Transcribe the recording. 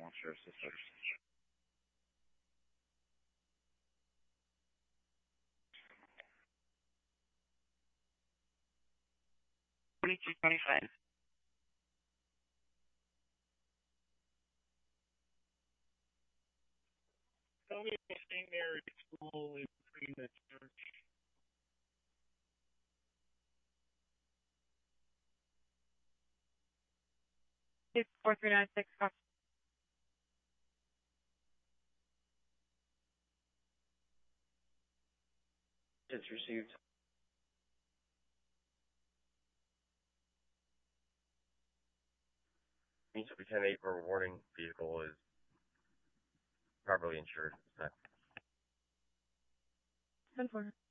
Launch your systems. 2225. Tell me if St. Mary's School is between the church. It's 4396. It's received. Means to be 10-8 for warning vehicle is properly insured. 10-4.